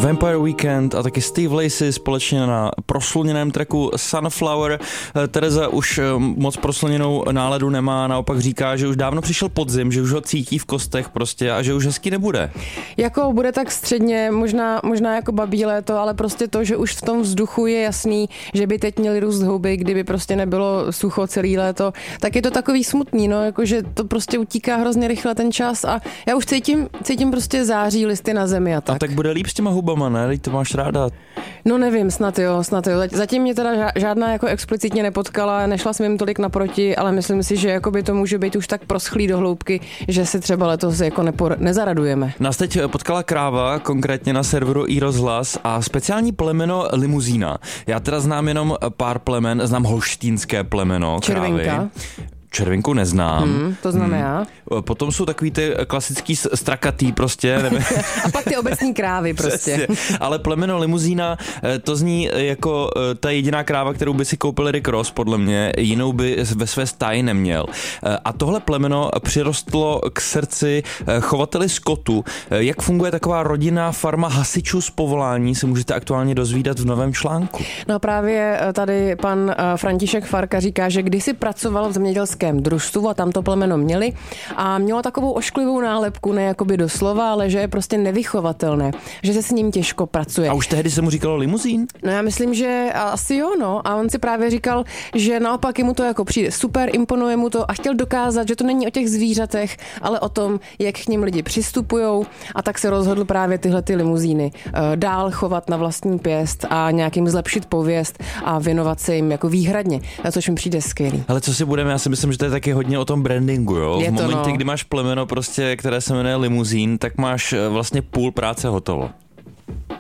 Vampire Weekend a taky Steve Lacy společně na prosluněném tracku Sunflower. Tereza už moc prosluněnou náladu nemá, naopak říká, že už dávno přišel podzim, že už ho cítí v kostech prostě a že už hezky nebude. Jako bude tak středně, možná jako babí léto, ale prostě to, že už v tom vzduchu je jasný, že by teď měly růst houby, kdyby prostě nebylo sucho celý léto, tak je to takový smutný, no, jakože to prostě utíká hrozně rychle ten čas a já už cítím prostě září, listy na zemi a tak. A tak bude líp s těma hubama, ne? Teď to máš ráda. No nevím, snad jo. Zatím mě teda žádná jako explicitně nepotkala, nešla jsem jim tolik naproti, ale myslím si, že jakoby to může být už tak proschlý do hloubky, že si třeba letos jako nezaradujeme. Nás teď potkala kráva, konkrétně na serveru iRozhlas a speciální plemeno limuzína. Já teda znám jenom pár plemen, znám holštínské plemeno krávy. Červinka. Červinku neznám. To znám já. Potom jsou takový ty klasický strakatý prostě. Nevím. A pak ty obecní krávy prostě. Přesně. Ale plemeno limuzína, to zní jako ta jediná kráva, kterou by si koupil Rick Ross, podle mě. Jinou by ve své stáji neměl. A tohle plemeno přirostlo k srdci chovateli skotu. Jak funguje taková rodinná farma hasičů z povolání, se můžete aktuálně dozvídat v novém článku. No právě tady pan František Farka říká, že kdysi pracoval v zemědělském družstvu a tam to plemeno měli a mělo takovou ošklivou nálepku, ne jakoby doslova, ale že je prostě nevychovatelné, že se s ním těžko pracuje. A už tehdy se mu říkalo limuzín? No já myslím, že asi jo, no. A on si právě říkal, že naopak mu to jako přijde super, imponuje mu to a chtěl dokázat, že to není o těch zvířatech, ale o tom, jak k nim lidi přistupujou a tak se rozhodl právě tyhle ty limuzíny dál chovat na vlastní pěst a nějakým zlepšit pověst a věnovat se jim jako výhradně, což mi přijde skvělý. Ale co si budeme, já si myslím, že to je taky hodně o tom brandingu, jo? Je v to, momentě, no. kdy máš plemeno prostě, které se jmenuje limuzín, tak máš vlastně půl práce hotovo.